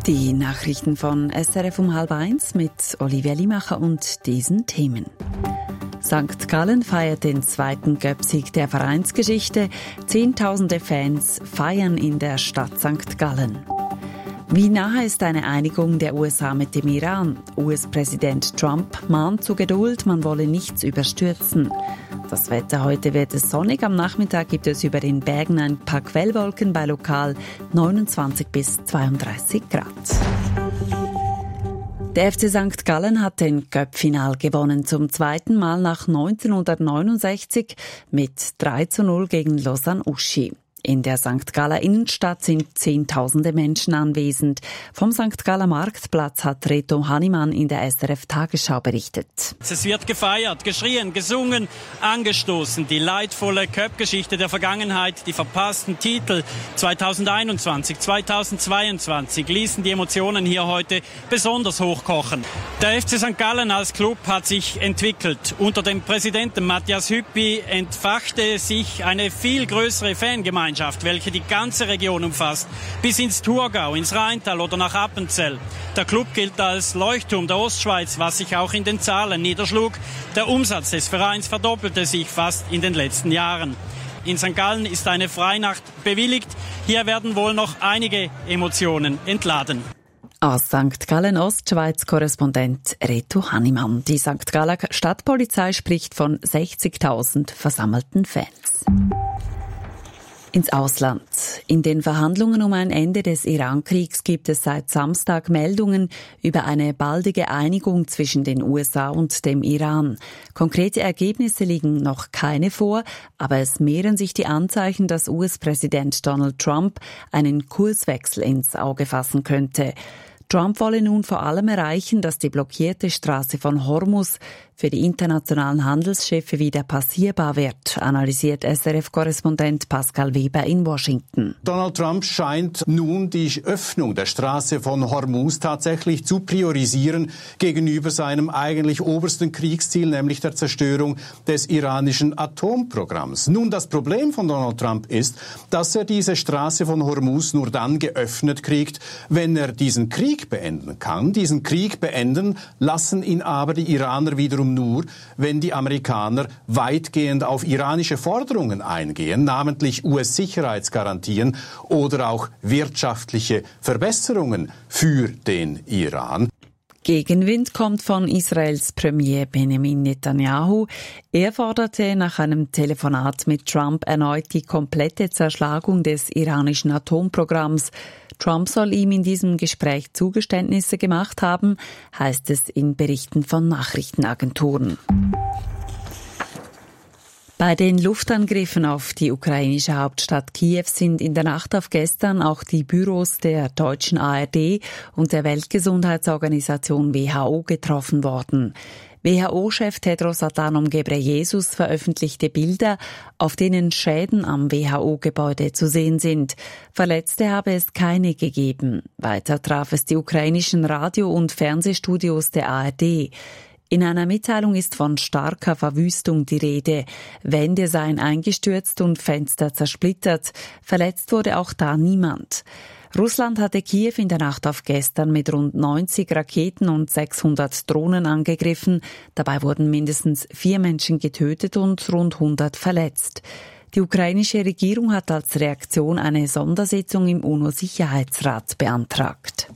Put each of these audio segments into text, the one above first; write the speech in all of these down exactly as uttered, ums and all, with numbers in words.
Die Nachrichten von S R F um halb eins mit Olivia Limacher und diesen Themen. Sankt Gallen feiert den zweiten Göpsieg der Vereinsgeschichte. Zehntausende Fans feiern in der Stadt Sankt Gallen. Wie nahe ist eine Einigung der U S A mit dem Iran? U S-Präsident Trump mahnt zu Geduld, man wolle nichts überstürzen. Das Wetter heute wird es sonnig, am Nachmittag gibt es über den Bergen ein paar Quellwolken bei lokal neunundzwanzig bis zweiunddreißig Grad. Der F C Sankt Gallen hat den Cup-Final gewonnen, zum zweiten Mal nach neunzehnhundertneunundsechzig mit drei zu null gegen Lausanne Uschi. In der Sankt Galler Innenstadt sind Zehntausende Menschen anwesend. Vom Sankt Galler Marktplatz hat Reto Hannemann in der S R F-Tagesschau berichtet. Es wird gefeiert, geschrien, gesungen, angestoßen. Die leidvolle Cup-Geschichte der Vergangenheit, die verpassten Titel zweitausendeinundzwanzig, zweitausendzweiundzwanzig ließen die Emotionen hier heute besonders hochkochen. Der F C Sankt Gallen als Club hat sich entwickelt. Unter dem Präsidenten Matthias Hüppi entfachte sich eine viel größere Fangemeinschaft, welche die ganze Region umfasst, bis ins Thurgau, ins Rheintal oder nach Appenzell. Der Club gilt als Leuchtturm der Ostschweiz, was sich auch in den Zahlen niederschlug. Der Umsatz des Vereins verdoppelte sich fast in den letzten Jahren. In Sankt Gallen ist eine Freinacht bewilligt. Hier werden wohl noch einige Emotionen entladen. Aus Sankt Gallen Ostschweiz-Korrespondent Reto Hannemann. Die Sankt Galler Stadtpolizei spricht von sechzigtausend versammelten Fans. Ins Ausland. In den Verhandlungen um ein Ende des Iran-Kriegs gibt es seit Samstag Meldungen über eine baldige Einigung zwischen den U S A und dem Iran. Konkrete Ergebnisse liegen noch keine vor, aber es mehren sich die Anzeichen, dass U S-Präsident Donald Trump einen Kurswechsel ins Auge fassen könnte. Trump wolle nun vor allem erreichen, dass die blockierte Straße von Hormuz für die internationalen Handelsschiffe wieder passierbar wird, analysiert S R F-Korrespondent Pascal Weber in Washington. Donald Trump scheint nun die Öffnung der Straße von Hormuz tatsächlich zu priorisieren gegenüber seinem eigentlich obersten Kriegsziel, nämlich der Zerstörung des iranischen Atomprogramms. Nun, das Problem von Donald Trump ist, dass er diese Straße von Hormuz nur dann geöffnet kriegt, wenn er diesen Krieg beenden kann. Diesen Krieg beenden lassen ihn aber die Iraner wiederum nur, wenn die Amerikaner weitgehend auf iranische Forderungen eingehen, namentlich U S-Sicherheitsgarantien oder auch wirtschaftliche Verbesserungen für den Iran. Gegenwind kommt von Israels Premier Benjamin Netanyahu. Er forderte nach einem Telefonat mit Trump erneut die komplette Zerschlagung des iranischen Atomprogramms. Trump soll ihm in diesem Gespräch Zugeständnisse gemacht haben, heißt es in Berichten von Nachrichtenagenturen. Bei den Luftangriffen auf die ukrainische Hauptstadt Kiew sind in der Nacht auf gestern auch die Büros der deutschen A R D und der Weltgesundheitsorganisation W H O getroffen worden. W H O-Chef Tedros Adhanom Ghebreyesus veröffentlichte Bilder, auf denen Schäden am W H O-Gebäude zu sehen sind. Verletzte habe es keine gegeben. Weiter traf es die ukrainischen Radio- und Fernsehstudios der A R D. In einer Mitteilung ist von starker Verwüstung die Rede. Wände seien eingestürzt und Fenster zersplittert. Verletzt wurde auch da niemand. Russland hatte Kiew in der Nacht auf gestern mit rund neunzig Raketen und sechshundert Drohnen angegriffen. Dabei wurden mindestens vier Menschen getötet und rund hundert verletzt. Die ukrainische Regierung hat als Reaktion eine Sondersitzung im UNO-Sicherheitsrat beantragt.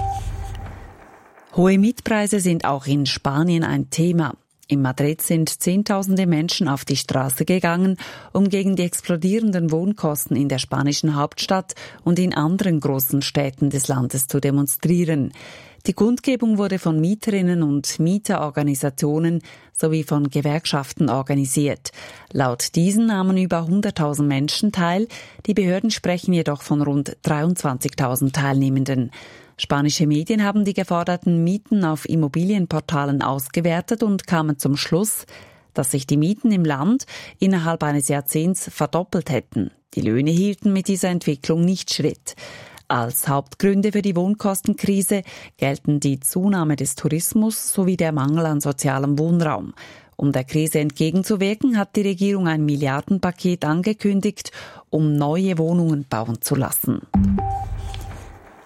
Hohe Mietpreise sind auch in Spanien ein Thema. In Madrid sind Zehntausende Menschen auf die Straße gegangen, um gegen die explodierenden Wohnkosten in der spanischen Hauptstadt und in anderen großen Städten des Landes zu demonstrieren. Die Kundgebung wurde von Mieterinnen und Mieterorganisationen sowie von Gewerkschaften organisiert. Laut diesen nahmen über hunderttausend Menschen teil. Die Behörden sprechen jedoch von rund dreiundzwanzigtausend Teilnehmenden. Spanische Medien haben die geforderten Mieten auf Immobilienportalen ausgewertet und kamen zum Schluss, dass sich die Mieten im Land innerhalb eines Jahrzehnts verdoppelt hätten. Die Löhne hielten mit dieser Entwicklung nicht Schritt. Als Hauptgründe für die Wohnkostenkrise gelten die Zunahme des Tourismus sowie der Mangel an sozialem Wohnraum. Um der Krise entgegenzuwirken, hat die Regierung ein Milliardenpaket angekündigt, um neue Wohnungen bauen zu lassen.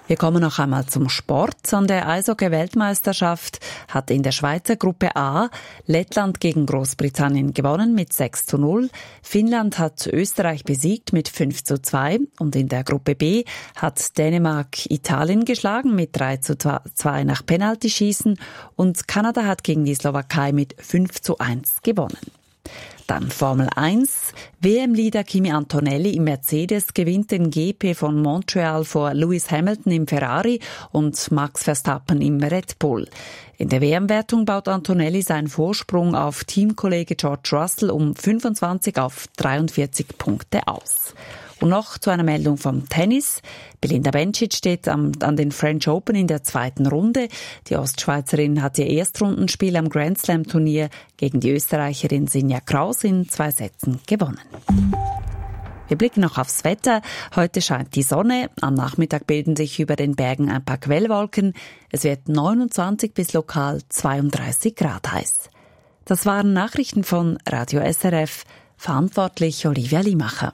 Wir kommen noch einmal zum Sport. An der Eishockey-Weltmeisterschaft hat in der Schweizer Gruppe A Lettland gegen Großbritannien gewonnen mit sechs zu null. Finnland hat Österreich besiegt mit fünf zu zwei. Und in der Gruppe B hat Dänemark Italien geschlagen mit drei zu zwei nach Penaltyschießen. Und Kanada hat gegen die Slowakei mit fünf zu eins gewonnen. Dann Formel eins. W M-Leader Kimi Antonelli im Mercedes gewinnt den G P von Montreal vor Lewis Hamilton im Ferrari und Max Verstappen im Red Bull. In der W M-Wertung baut Antonelli seinen Vorsprung auf Teamkollege George Russell um fünfundzwanzig auf dreiundvierzig Punkte aus. Und noch zu einer Meldung vom Tennis. Belinda Bencic steht am, an den French Open in der zweiten Runde. Die Ostschweizerin hat ihr Erstrundenspiel am Grand Slam Turnier gegen die Österreicherin Sinja Kraus in zwei Sätzen gewonnen. Wir blicken noch aufs Wetter. Heute scheint die Sonne. Am Nachmittag bilden sich über den Bergen ein paar Quellwolken. Es wird neunundzwanzig bis lokal zweiunddreißig Grad heiß. Das waren Nachrichten von Radio S R F. Verantwortlich Olivia Limacher.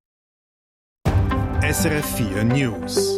S R F vier News.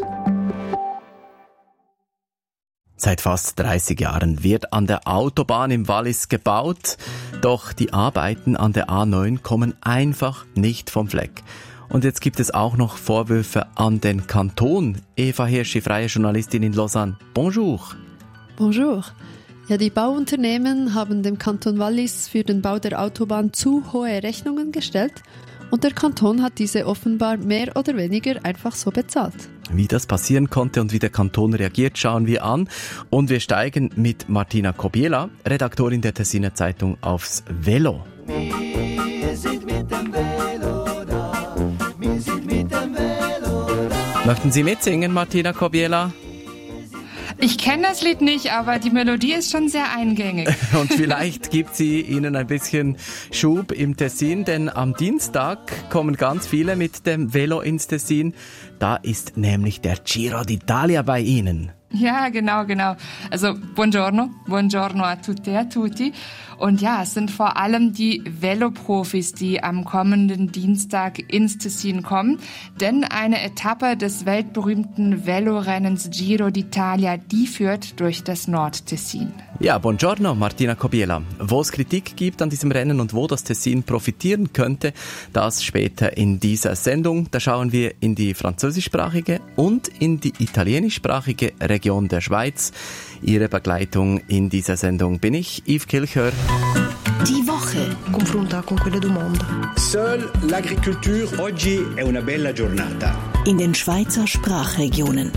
Seit fast dreißig Jahren wird an der Autobahn im Wallis gebaut, doch die Arbeiten an der A neun kommen einfach nicht vom Fleck. Und jetzt gibt es auch noch Vorwürfe an den Kanton. Eva Hirschi, freie Journalistin in Lausanne. Bonjour. Bonjour. Ja, die Bauunternehmen haben dem Kanton Wallis für den Bau der Autobahn zu hohe Rechnungen gestellt. Und der Kanton hat diese offenbar mehr oder weniger einfach so bezahlt. Wie das passieren konnte und wie der Kanton reagiert, schauen wir an. Und wir steigen mit Martina Kobiela, Redaktorin der Tessiner Zeitung, aufs Velo. Wir sind mit dem Velo da. Wir sind mit dem Velo da. Möchten Sie mitsingen, Martina Kobiela? Ich kenne das Lied nicht, aber die Melodie ist schon sehr eingängig. Und vielleicht gibt sie Ihnen ein bisschen Schub im Tessin, denn am Dienstag kommen ganz viele mit dem Velo ins Tessin. Da ist nämlich der Giro d'Italia bei Ihnen. Ja, genau, genau. Also, buongiorno, buongiorno a tutte e a tutti. Und ja, es sind vor allem die Veloprofis, die am kommenden Dienstag ins Tessin kommen. Denn eine Etappe des weltberühmten Velorennens Giro d'Italia, die führt durch das Nordtessin. Ja, buongiorno, Martina Kobiela. Wo es Kritik gibt an diesem Rennen und wo das Tessin profitieren könnte, das später in dieser Sendung. Da schauen wir in die französischsprachige und in die italienischsprachige Region der Schweiz. Ihre Begleitung in dieser Sendung bin ich, Yves Kilchör. Die Woche confronta con quella du mondo. Seule l'agriculture oggi è una bella giornata. In den Schweizer Sprachregionen.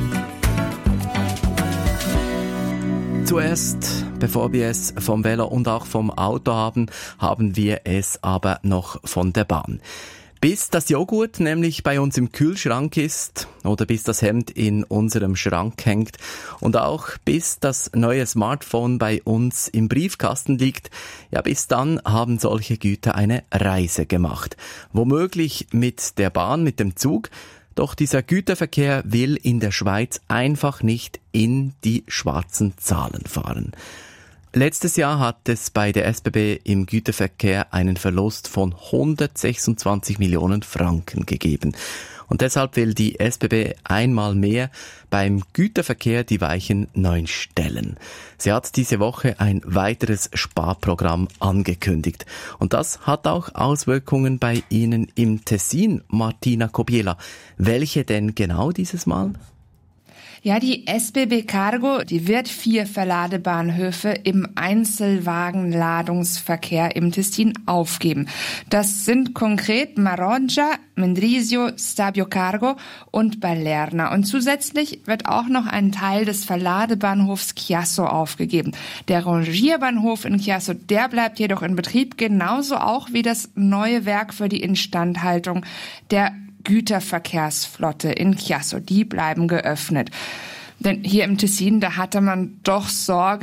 Zuerst, bevor wir es vom Velo und auch vom Auto haben, haben wir es aber noch von der Bahn. Bis das Joghurt nämlich bei uns im Kühlschrank ist oder bis das Hemd in unserem Schrank hängt und auch bis das neue Smartphone bei uns im Briefkasten liegt, ja bis dann haben solche Güter eine Reise gemacht. Womöglich mit der Bahn, mit dem Zug, doch dieser Güterverkehr will in der Schweiz einfach nicht in die schwarzen Zahlen fahren. Letztes Jahr hat es bei der S B B im Güterverkehr einen Verlust von hundertsechsundzwanzig Millionen Franken gegeben. Und deshalb will die S B B einmal mehr beim Güterverkehr die Weichen neu stellen. Sie hat diese Woche ein weiteres Sparprogramm angekündigt. Und das hat auch Auswirkungen bei Ihnen im Tessin, Martina Kobiela. Welche denn genau dieses Mal? Ja, die S B B Cargo, die wird vier Verladebahnhöfe im Einzelwagenladungsverkehr im Tessin aufgeben. Das sind konkret Maroggia, Mendrisio, Stabio Cargo und Balerna. Und zusätzlich wird auch noch ein Teil des Verladebahnhofs Chiasso aufgegeben. Der Rangierbahnhof in Chiasso, der bleibt jedoch in Betrieb, genauso auch wie das neue Werk für die Instandhaltung der Güterverkehrsflotte in Chiasso, die bleiben geöffnet. Denn hier im Tessin, da hatte man doch Sorge,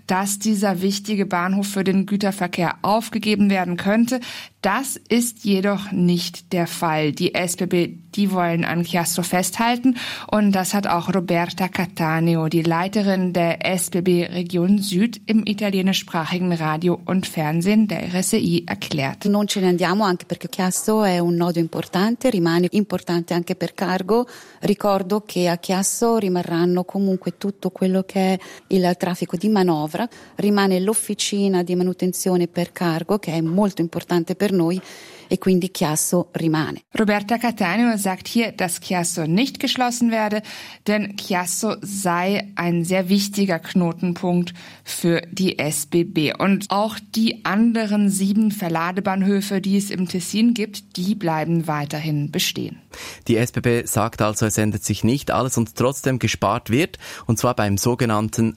dass dieser wichtige Bahnhof für den Güterverkehr aufgegeben werden könnte. Das ist jedoch nicht der Fall. Die S B B, die wollen an Chiasso festhalten und das hat auch Roberta Cattaneo, die Leiterin der S B B Region Süd im italienischsprachigen Radio und Fernsehen der R S I erklärt. Non ce ne andiamo anche perché Chiasso è un nodo importante, rimane importante anche per cargo. Ricordo che a Chiasso rimarranno comunque tutto quello che è il traffico di manovra, rimane l'officina di manutenzione per cargo che è molto importante per noi e quindi Chiasso rimane. Roberta Cattaneo sagt hier, dass Chiasso nicht geschlossen werde, denn Chiasso sei ein sehr wichtiger Knotenpunkt für die S B B. Und auch die anderen sieben Verladebahnhöfe, die es im Tessin gibt, die bleiben weiterhin bestehen. Die S B B sagt also, es ändert sich nicht alles und trotzdem gespart wird, und zwar beim sogenannten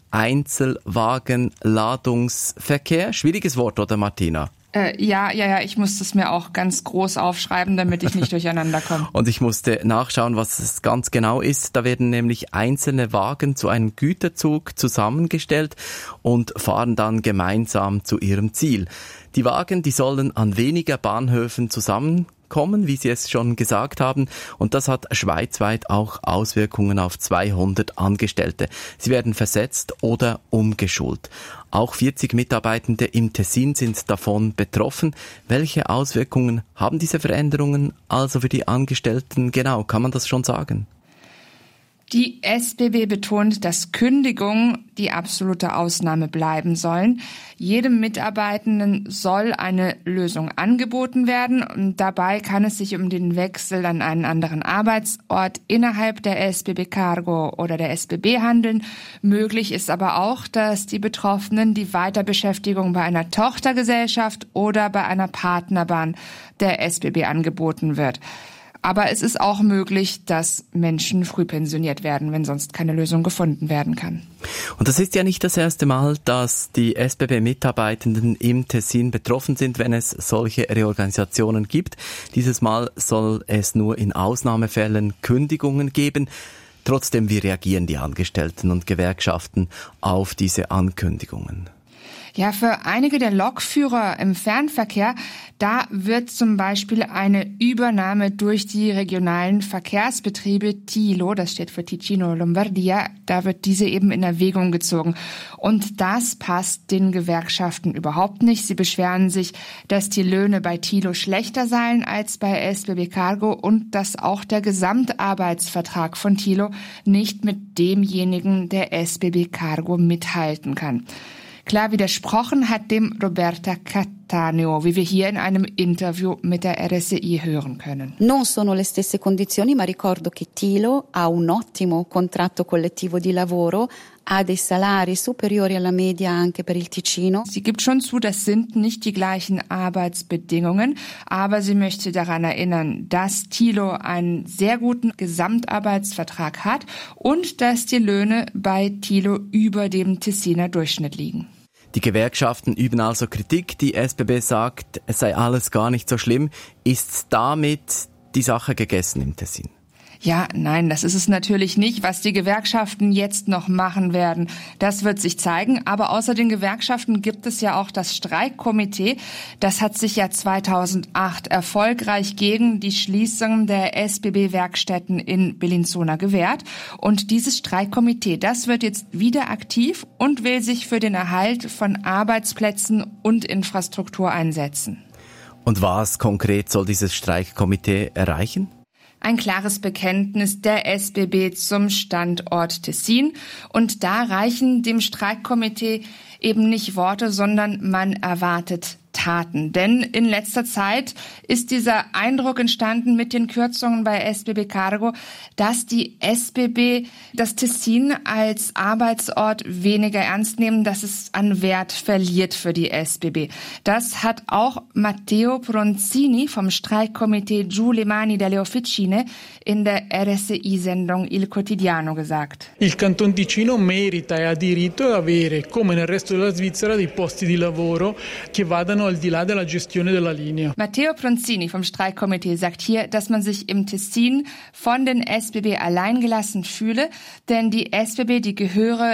Einzelwagenladungsverkehr. Schwieriges Wort, oder Martina? Äh, ja, ja, ja, ich musste es mir auch ganz groß aufschreiben, damit ich nicht durcheinander komme. Und ich musste nachschauen, was es ganz genau ist. Da werden nämlich einzelne Wagen zu einem Güterzug zusammengestellt und fahren dann gemeinsam zu ihrem Ziel. Die Wagen, die sollen an weniger Bahnhöfen zusammenkommen, wie Sie es schon gesagt haben, und das hat schweizweit auch Auswirkungen auf zweihundert Angestellte. Sie werden versetzt oder umgeschult. Auch vierzig Mitarbeitende im Tessin sind davon betroffen. Welche Auswirkungen haben diese Veränderungen also für die Angestellten genau? Kann man das schon sagen? Die S B B betont, dass Kündigungen die absolute Ausnahme bleiben sollen. Jedem Mitarbeitenden soll eine Lösung angeboten werden und dabei kann es sich um den Wechsel an einen anderen Arbeitsort innerhalb der S B B Cargo oder der S B B handeln. Möglich ist aber auch, dass die Betroffenen die Weiterbeschäftigung bei einer Tochtergesellschaft oder bei einer Partnerbahn der S B B angeboten wird. Aber es ist auch möglich, dass Menschen früh pensioniert werden, wenn sonst keine Lösung gefunden werden kann. Und das ist ja nicht das erste Mal, dass die S B B-Mitarbeitenden im Tessin betroffen sind, wenn es solche Reorganisationen gibt. Dieses Mal soll es nur in Ausnahmefällen Kündigungen geben. Trotzdem, wie reagieren die Angestellten und Gewerkschaften auf diese Ankündigungen? Ja, für einige der Lokführer im Fernverkehr, da wird zum Beispiel eine Übernahme durch die regionalen Verkehrsbetriebe Tilo, das steht für Ticino Lombardia, da wird diese eben in Erwägung gezogen. Und das passt den Gewerkschaften überhaupt nicht. Sie beschweren sich, dass die Löhne bei Tilo schlechter seien als bei S B B Cargo und dass auch der Gesamtarbeitsvertrag von Tilo nicht mit demjenigen der S B B Cargo mithalten kann. Klar widersprochen hat dem Roberta Cattaneo, wie wir hier in einem Interview mit der R S I hören können. Non sono le stesse condizioni, ma ricordo che Tilo ha un ottimo contratto collettivo di lavoro, ha dei salari superiori alla media anche per il Ticino. Sie gibt schon zu, das sind nicht die gleichen Arbeitsbedingungen, aber sie möchte daran erinnern, dass Tilo einen sehr guten Gesamtarbeitsvertrag hat und dass die Löhne bei Tilo über dem Tessiner Durchschnitt liegen. Die Gewerkschaften üben also Kritik. Die S B B sagt, es sei alles gar nicht so schlimm. Ist damit die Sache gegessen im Tessin? Ja, nein, das ist es natürlich nicht. Was die Gewerkschaften jetzt noch machen werden, das wird sich zeigen. Aber außer den Gewerkschaften gibt es ja auch das Streikkomitee. Das hat sich ja zweitausendacht erfolgreich gegen die Schließung der S B B-Werkstätten in Bellinzona gewehrt. Und dieses Streikkomitee, das wird jetzt wieder aktiv und will sich für den Erhalt von Arbeitsplätzen und Infrastruktur einsetzen. Und was konkret soll dieses Streikkomitee erreichen? Ein klares Bekenntnis der S B B zum Standort Tessin. Und da reichen dem Streikkomitee eben nicht Worte, sondern man erwartet Taten. Denn in letzter Zeit ist dieser Eindruck entstanden mit den Kürzungen bei S B B Cargo, dass die S B B das Tessin als Arbeitsort weniger ernst nehmen, dass es an Wert verliert für die S B B. Das hat auch Matteo Pronzini vom Streikkomitee Giù le mani dalle officine in der R S I-Sendung Il Quotidiano gesagt. Il Canton Ticino merita e ha diritto ad avere, come nel resto della Svizzera, dei posti di lavoro che vadano al di là della gestione della linea. Matteo Pronzini vom Streikkomitee sagt hier, dass man sich im Tessin von den S B B alleingelassen fühle, denn die S B B, die gehöre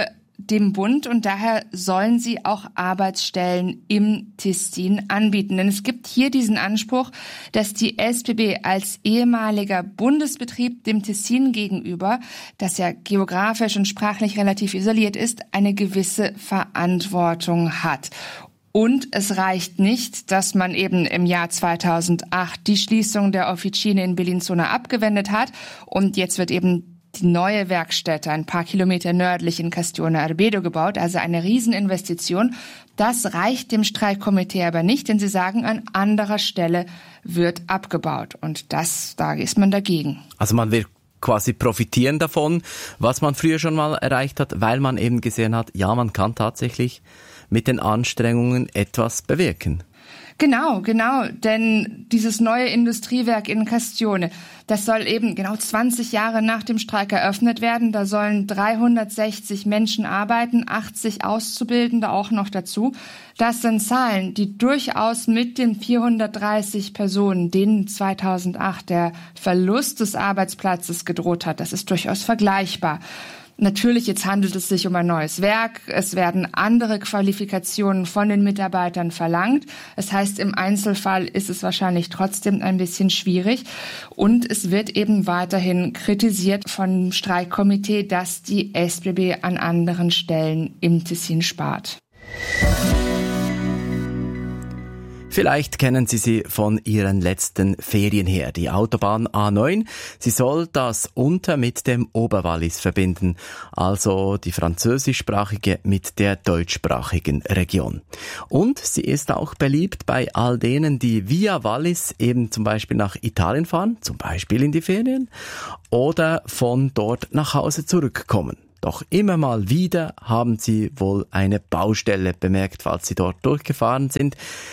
dem Bund und daher sollen sie auch Arbeitsstellen im Tessin anbieten. Denn es gibt hier diesen Anspruch, dass die S B B als ehemaliger Bundesbetrieb dem Tessin gegenüber, das ja geografisch und sprachlich relativ isoliert ist, eine gewisse Verantwortung hat. Und es reicht nicht, dass man eben im Jahr zweitausendacht die Schließung der Officine in Bellinzona abgewendet hat und jetzt wird eben die neue Werkstätte ein paar Kilometer nördlich in Castione Arbedo gebaut, also eine Rieseninvestition. Das reicht dem Streikkomitee aber nicht, denn sie sagen, an anderer Stelle wird abgebaut und das, da ist man dagegen. Also man will quasi profitieren davon, was man früher schon mal erreicht hat, weil man eben gesehen hat, ja, man kann tatsächlich mit den Anstrengungen etwas bewirken. Genau, genau, denn dieses neue Industriewerk in Castione, das soll eben genau zwanzig Jahre nach dem Streik eröffnet werden. Da sollen dreihundertsechzig Menschen arbeiten, achtzig Auszubildende auch noch dazu. Das sind Zahlen, die durchaus mit den vierhundertdreißig Personen, denen zweitausendacht der Verlust des Arbeitsplatzes gedroht hat, das ist durchaus vergleichbar. Natürlich, jetzt handelt es sich um ein neues Werk. Es werden andere Qualifikationen von den Mitarbeitern verlangt. Das heißt, im Einzelfall ist es wahrscheinlich trotzdem ein bisschen schwierig. Und es wird eben weiterhin kritisiert vom Streikkomitee, dass die S B B an anderen Stellen im Tessin spart. Vielleicht kennen Sie sie von Ihren letzten Ferien her. Die Autobahn A neun, sie soll das Unter mit dem Oberwallis verbinden, also die französischsprachige mit der deutschsprachigen Region. Und sie ist auch beliebt bei all denen, die via Wallis eben zum Beispiel nach Italien fahren, zum Beispiel in die Ferien, oder von dort nach Hause zurückkommen. Doch immer mal wieder haben Sie wohl eine Baustelle bemerkt, falls Sie dort durchgefahren sind.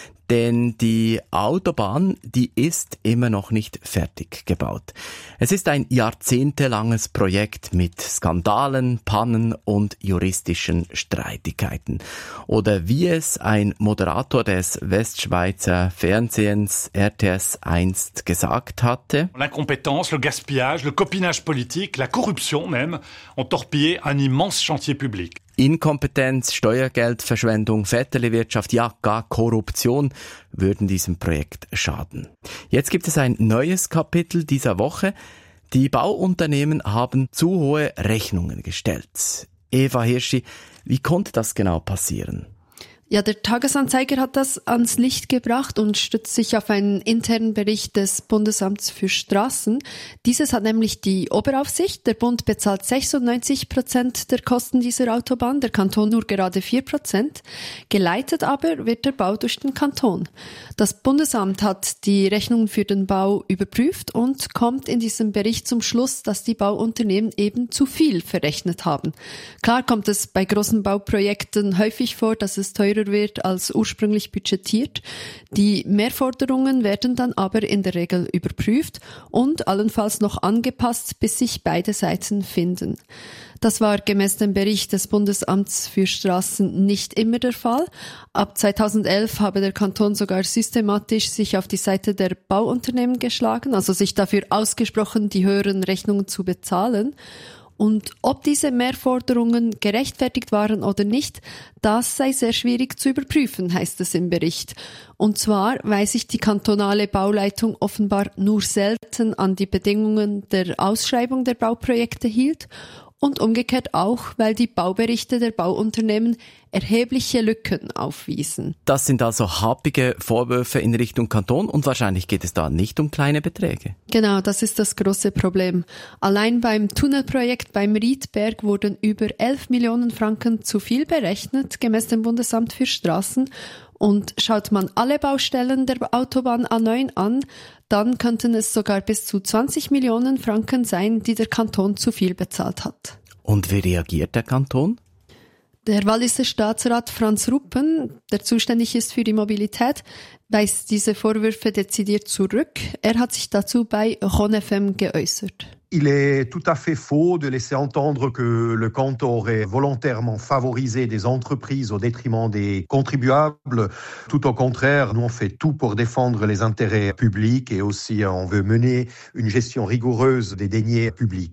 Denn die Autobahn, die ist immer noch nicht fertig gebaut. Es ist ein jahrzehntelanges Projekt mit Skandalen, Pannen und juristischen Streitigkeiten. Oder wie es ein Moderator des Westschweizer Fernsehens R T S einst gesagt hatte: L'incompétence, le gaspillage, le copinage politique, la corruption même ont torpillé un immense chantier public. Inkompetenz, Steuergeldverschwendung, Vetterli-Wirtschaft, ja gar Korruption würden diesem Projekt schaden. Jetzt gibt es ein neues Kapitel dieser Woche. Die Bauunternehmen haben zu hohe Rechnungen gestellt. Eva Hirschi, wie konnte das genau passieren? Ja, der Tagesanzeiger hat das ans Licht gebracht und stützt sich auf einen internen Bericht des Bundesamts für Straßen. Dieses hat nämlich die Oberaufsicht. Der Bund bezahlt sechsundneunzig Prozent der Kosten dieser Autobahn, der Kanton nur gerade vier Prozent. Geleitet aber wird der Bau durch den Kanton. Das Bundesamt hat die Rechnungen für den Bau überprüft und kommt in diesem Bericht zum Schluss, dass die Bauunternehmen eben zu viel verrechnet haben. Klar kommt es bei großen Bauprojekten häufig vor, dass es teurer wird als ursprünglich budgetiert. Die Mehrforderungen werden dann aber in der Regel überprüft und allenfalls noch angepasst, bis sich beide Seiten finden. Das war gemäß dem Bericht des Bundesamts für Straßen nicht immer der Fall. Ab zweitausendelf habe der Kanton sogar systematisch sich auf die Seite der Bauunternehmen geschlagen, also sich dafür ausgesprochen, die höheren Rechnungen zu bezahlen. Und ob diese Mehrforderungen gerechtfertigt waren oder nicht, das sei sehr schwierig zu überprüfen, heißt es im Bericht. Und zwar, weil sich die kantonale Bauleitung offenbar nur selten an die Bedingungen der Ausschreibung der Bauprojekte hielt und umgekehrt auch, weil die Bauberichte der Bauunternehmen erhebliche Lücken aufwiesen. Das sind also happige Vorwürfe in Richtung Kanton und wahrscheinlich geht es da nicht um kleine Beträge. Genau, das ist das große Problem. Allein beim Tunnelprojekt beim Riedberg wurden über elf Millionen Franken zu viel berechnet, gemäß dem Bundesamt für Straßen. Und schaut man alle Baustellen der Autobahn A neun an, dann könnten es sogar bis zu zwanzig Millionen Franken sein, die der Kanton zu viel bezahlt hat. Und wie reagiert der Kanton? Der Walliser Staatsrat Franz Ruppen, der zuständig ist für die Mobilität, weist diese Vorwürfe dezidiert zurück. Er hat sich dazu bei Ron F M geäußert. Il est tout à fait faux de laisser entendre que le canton aurait volontairement favorisé des entreprises au détriment des contribuables. Tout au contraire, nous on fait tout pour défendre les intérêts publics et aussi on veut mener une gestion rigoureuse des deniers publics.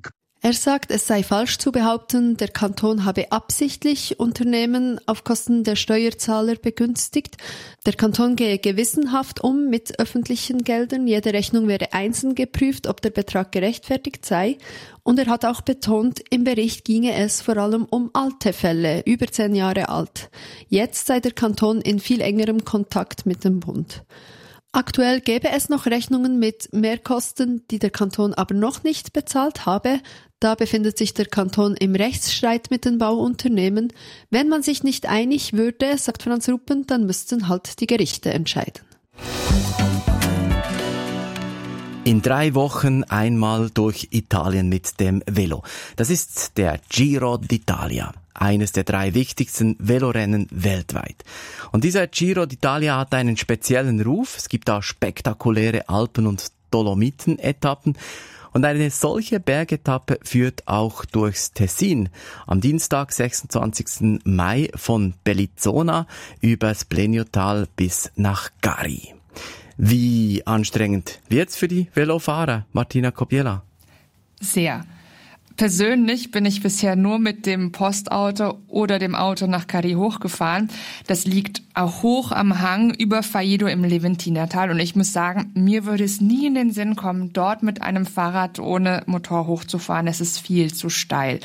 Er sagt, es sei falsch zu behaupten, der Kanton habe absichtlich Unternehmen auf Kosten der Steuerzahler begünstigt. Der Kanton gehe gewissenhaft um mit öffentlichen Geldern. Jede Rechnung werde einzeln geprüft, ob der Betrag gerechtfertigt sei. Und er hat auch betont, im Bericht ginge es vor allem um alte Fälle, über zehn Jahre alt. Jetzt sei der Kanton in viel engerem Kontakt mit dem Bund. Aktuell gäbe es noch Rechnungen mit Mehrkosten, die der Kanton aber noch nicht bezahlt habe. Da befindet sich der Kanton im Rechtsstreit mit den Bauunternehmen. Wenn man sich nicht einig würde, sagt Franz Ruppen, dann müssten halt die Gerichte entscheiden. In drei Wochen einmal durch Italien mit dem Velo. Das ist der Giro d'Italia. Eines der drei wichtigsten Velorennen weltweit. Und dieser Giro d'Italia hat einen speziellen Ruf. Es gibt da spektakuläre Alpen- und Dolomiten-Etappen. Und eine solche Bergetappe führt auch durchs Tessin. Am Dienstag, sechsundzwanzigsten Mai von Bellinzona übers Bleniotal bis nach Gari. Wie anstrengend wird's für die Velofahrer, Martina Kobiela? Sehr. Persönlich bin ich bisher nur mit dem Postauto oder dem Auto nach Gari hochgefahren. Das liegt auch hoch am Hang über Faido im Leventinertal. Und ich muss sagen, mir würde es nie in den Sinn kommen, dort mit einem Fahrrad ohne Motor hochzufahren. Es ist viel zu steil.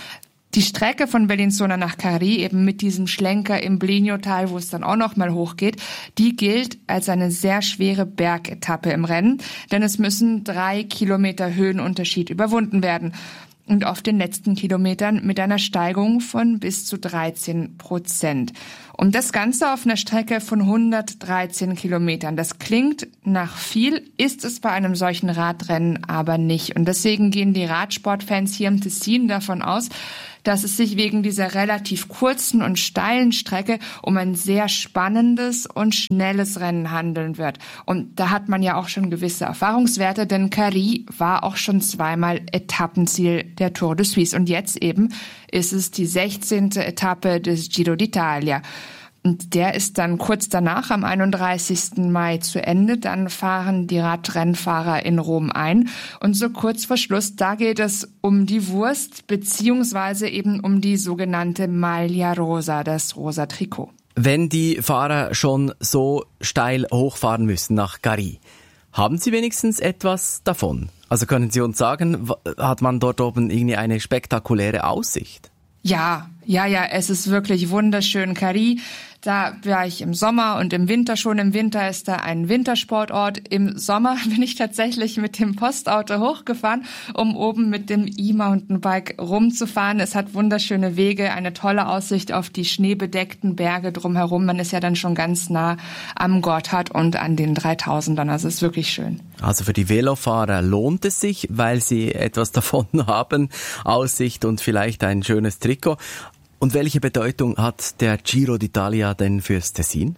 Die Strecke von Bellinzona nach Gari, eben mit diesem Schlenker im Bleniotal, wo es dann auch noch mal hochgeht, die gilt als eine sehr schwere Bergetappe im Rennen, denn es müssen drei Kilometer Höhenunterschied überwunden werden. Und auf den letzten Kilometern mit einer Steigung von bis zu dreizehn Prozent. Und das Ganze auf einer Strecke von hundertdreizehn Kilometern. Das klingt nach viel, ist es bei einem solchen Radrennen aber nicht. Und deswegen gehen die Radsportfans hier im Tessin davon aus, dass es sich wegen dieser relativ kurzen und steilen Strecke um ein sehr spannendes und schnelles Rennen handeln wird. Und da hat man ja auch schon gewisse Erfahrungswerte, denn Gari war auch schon zweimal Etappenziel der Tour de Suisse. Und jetzt eben ist es die sechzehnte Etappe des Giro d'Italia. Und der ist dann kurz danach, am einunddreißigsten Mai zu Ende. Dann fahren die Radrennfahrer in Rom ein. Und so kurz vor Schluss, da geht es um die Wurst, beziehungsweise eben um die sogenannte Maglia Rosa, das rosa Trikot. Wenn die Fahrer schon so steil hochfahren müssen nach Gari, haben sie wenigstens etwas davon? Also können Sie uns sagen, hat man dort oben irgendwie eine spektakuläre Aussicht? Ja, ja, ja, es ist wirklich wunderschön. Gari, da war ich im Sommer und im Winter schon. Im Winter ist da ein Wintersportort. Im Sommer bin ich tatsächlich mit dem Postauto hochgefahren, um oben mit dem E-Mountainbike rumzufahren. Es hat wunderschöne Wege, eine tolle Aussicht auf die schneebedeckten Berge drumherum. Man ist ja dann schon ganz nah am Gotthard und an den dreitausendern. Also es ist wirklich schön. Also für die Velofahrer lohnt es sich, weil sie etwas davon haben, Aussicht und vielleicht ein schönes Trikot. Und welche Bedeutung hat der Giro d'Italia denn fürs Tessin?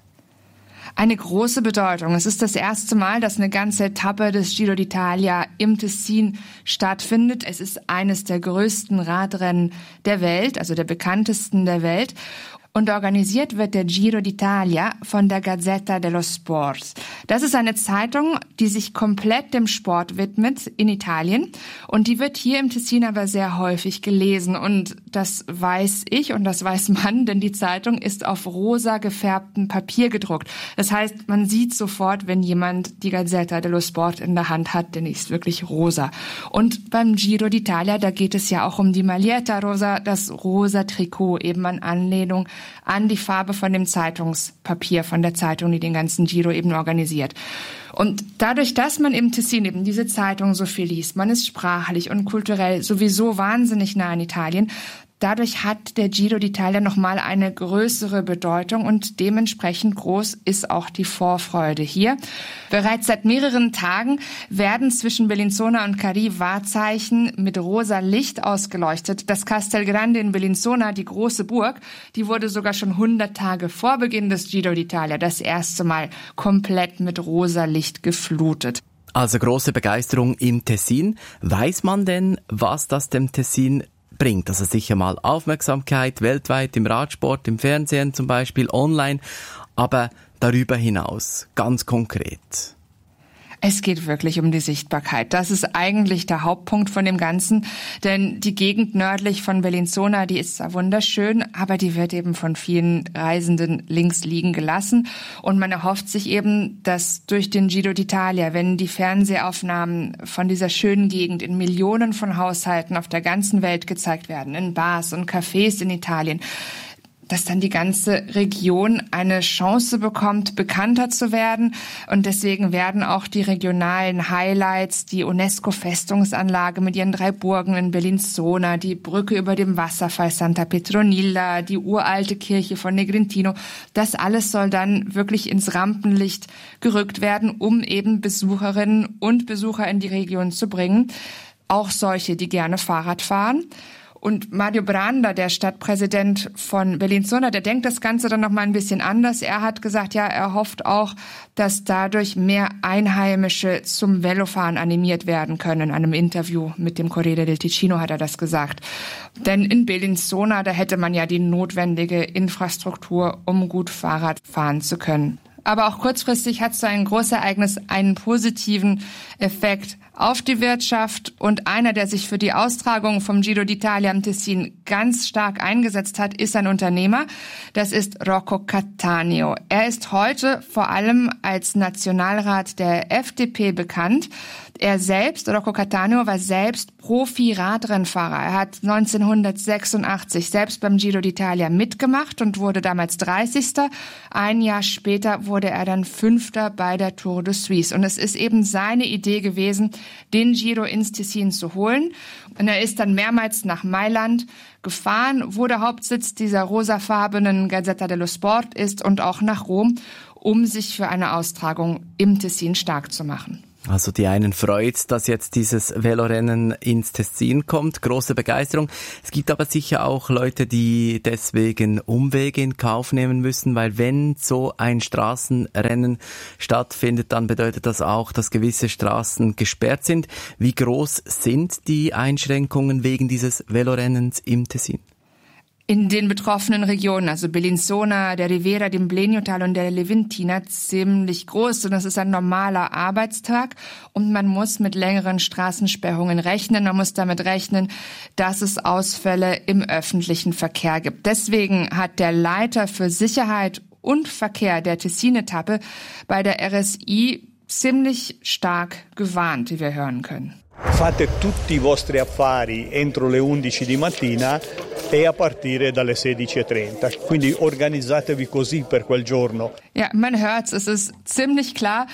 Eine große Bedeutung. Es ist das erste Mal, dass eine ganze Etappe des Giro d'Italia im Tessin stattfindet. Es ist eines der größten Radrennen der Welt, also der bekanntesten der Welt. Und organisiert wird der Giro d'Italia von der Gazzetta dello Sport. Das ist eine Zeitung, die sich komplett dem Sport widmet in Italien. Und die wird hier im Tessin aber sehr häufig gelesen. Und das weiß ich und das weiß man, denn die Zeitung ist auf rosa gefärbtem Papier gedruckt. Das heißt, man sieht sofort, wenn jemand die Gazzetta dello Sport in der Hand hat, denn die ist wirklich rosa. Und beim Giro d'Italia, da geht es ja auch um die Maglietta Rosa, das rosa Trikot, eben an Anlehnung an die Farbe von dem Zeitungspapier von der Zeitung, die den ganzen Giro eben organisiert. Und dadurch, dass man im Tessin eben diese Zeitung so viel liest, man ist sprachlich und kulturell sowieso wahnsinnig nah an Italien, dadurch hat der Giro d'Italia nochmal eine größere Bedeutung und dementsprechend groß ist auch die Vorfreude hier. Bereits seit mehreren Tagen werden zwischen Bellinzona und Gari Wahrzeichen mit rosa Licht ausgeleuchtet. Das Castel Grande in Bellinzona, die große Burg, die wurde sogar schon hundert Tage vor Beginn des Giro d'Italia das erste Mal komplett mit rosa Licht geflutet. Also große Begeisterung im Tessin. Weiß man denn, was das dem Tessin bringt? Also sicher mal Aufmerksamkeit weltweit im Radsport, im Fernsehen zum Beispiel, online, aber darüber hinaus, ganz konkret. Es geht wirklich um die Sichtbarkeit. Das ist eigentlich der Hauptpunkt von dem Ganzen, denn die Gegend nördlich von Bellinzona, die ist zwar wunderschön, aber die wird eben von vielen Reisenden links liegen gelassen und man erhofft sich eben, dass durch den Giro d'Italia, wenn die Fernsehaufnahmen von dieser schönen Gegend in Millionen von Haushalten auf der ganzen Welt gezeigt werden, in Bars und Cafés in Italien, dass dann die ganze Region eine Chance bekommt, bekannter zu werden. Und deswegen werden auch die regionalen Highlights, die UNESCO-Festungsanlage mit ihren drei Burgen in Bellinzona, die Brücke über dem Wasserfall Santa Petronilla, die uralte Kirche von Negrintino, das alles soll dann wirklich ins Rampenlicht gerückt werden, um eben Besucherinnen und Besucher in die Region zu bringen. Auch solche, die gerne Fahrrad fahren. Und Mario Branda, der Stadtpräsident von Bellinzona, der denkt das Ganze dann noch mal ein bisschen anders. Er hat gesagt, ja, er hofft auch, dass dadurch mehr Einheimische zum Velofahren animiert werden können. In einem Interview mit dem Corriere del Ticino hat er das gesagt. Denn in Bellinzona, da hätte man ja die notwendige Infrastruktur, um gut Fahrrad fahren zu können. Aber auch kurzfristig hat so ein Großereignis einen positiven Effekt auf die Wirtschaft. Und einer, der sich für die Austragung vom Giro d'Italia im Tessin ganz stark eingesetzt hat, ist ein Unternehmer. Das ist Rocco Cattaneo. Er ist heute vor allem als Nationalrat der F D P bekannt. Er selbst, Rocco Cattaneo, war selbst Profi-Radrennfahrer. Er hat neunzehnhundertsechsundachtzig selbst beim Giro d'Italia mitgemacht und wurde damals dreißigster Ein Jahr später wurde er dann Fünfter bei der Tour de Suisse. Und es ist eben seine Idee gewesen, den Giro ins Tessin zu holen. Und er ist dann mehrmals nach Mailand gefahren, wo der Hauptsitz dieser rosafarbenen Gazzetta dello Sport ist, und auch nach Rom, um sich für eine Austragung im Tessin stark zu machen. Also die einen freut, dass jetzt dieses Velorennen ins Tessin kommt. Große Begeisterung. Es gibt aber sicher auch Leute, die deswegen Umwege in Kauf nehmen müssen, weil wenn so ein Straßenrennen stattfindet, dann bedeutet das auch, dass gewisse Straßen gesperrt sind. Wie groß sind die Einschränkungen wegen dieses Velorennens im Tessin? In den betroffenen Regionen, also Bellinzona, der Rivera, dem Bleniotal und der Leventina, ziemlich groß. Und das ist ein normaler Arbeitstag. Und man muss mit längeren Straßensperrungen rechnen. Man muss damit rechnen, dass es Ausfälle im öffentlichen Verkehr gibt. Deswegen hat der Leiter für Sicherheit und Verkehr der Tessin-Etappe bei der R S I ziemlich stark gewarnt, wie wir hören können. Fate tutti i vostri affari entro le undici di mattina e a partire dalle sedici e trenta. Quindi organizzatevi così per quel giorno. Ja, man hört's, es ist ziemlich klar.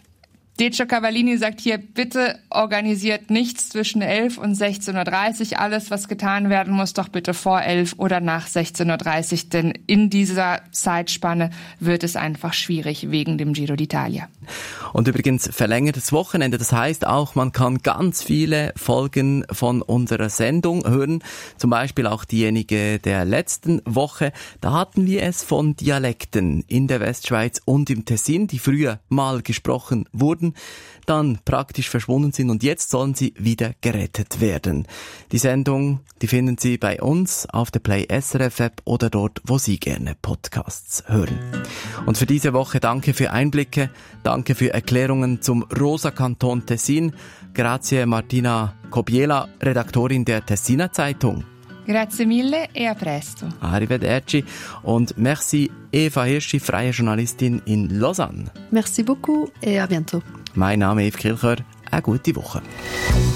Decio Cavallini sagt hier, bitte organisiert nichts zwischen elf und sechzehn Uhr dreißig. Alles, was getan werden muss, doch bitte vor elf oder nach sechzehn Uhr dreißig. Denn in dieser Zeitspanne wird es einfach schwierig wegen dem Giro d'Italia. Und übrigens verlängertes Wochenende. Das heißt auch, man kann ganz viele Folgen von unserer Sendung hören. Zum Beispiel auch diejenige der letzten Woche. Da hatten wir es von Dialekten in der Westschweiz und im Tessin, die früher mal gesprochen wurden, dann praktisch verschwunden sind und jetzt sollen sie wieder gerettet werden. Die Sendung, die finden Sie bei uns auf der Play S R F App oder dort, wo Sie gerne Podcasts hören. Und für diese Woche danke für Einblicke, danke für Erklärungen zum Rosa Kanton Tessin. Grazie Martina Kobiela, Redaktorin der Tessiner Zeitung. Grazie mille e a presto. Arrivederci und merci Eva Hirschi, freie Journalistin in Lausanne. Merci beaucoup et à bientôt. Mein Name ist Yves Kilcher. Eine gute Woche.